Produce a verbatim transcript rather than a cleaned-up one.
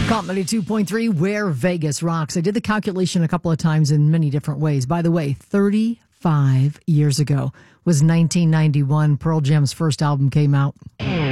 Comedy two point three, Where Vegas Rocks. I did the calculation a couple of times in many different ways. By the way, thirty-five years ago was nineteen ninety-one. Pearl Jam's first album came out.